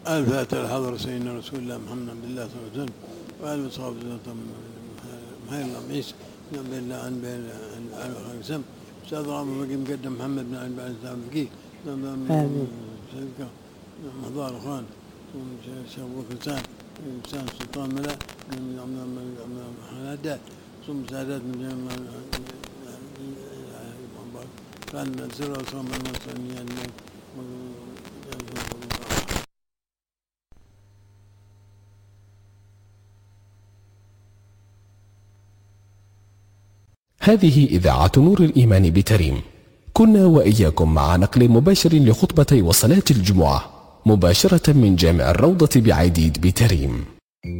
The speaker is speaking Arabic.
الفاتحة لحضرة سيدنا رسول الله محمد عبد الله صلى الله عليه وسلم وآله وصحبه محير العميس بين الله عن بين الخمسم أستاذ رامي بقي مقدم محمد بن علي بن الإسلام الفقيه آمين. مهضار أخوان شيخ أبو كلسان إنسان سلطان ملا حنادات ثم سادات من كان سر وصوم المصريين. هذه إذاعة نور الإيمان بتريم. كنا وإياكم مع نقل مباشر لخطبتي وصلاة الجمعة مباشرة من جامع الروضة بعيديد بتريم.